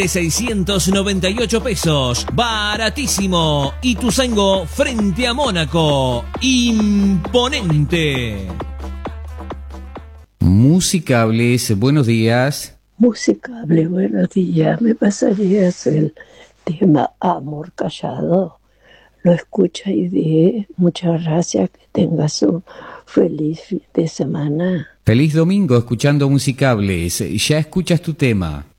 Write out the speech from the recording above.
de 698 pesos. Baratísimo. Ituzaingó frente a Mónaco. Imponente. Musicables, buenos días. Musicable, buenos días. ¿Me pasarías el tema Amor Callado? Lo escucha y di muchas gracias. Que tengas un feliz fin de semana. Feliz domingo escuchando Musicables. Ya escuchas tu tema.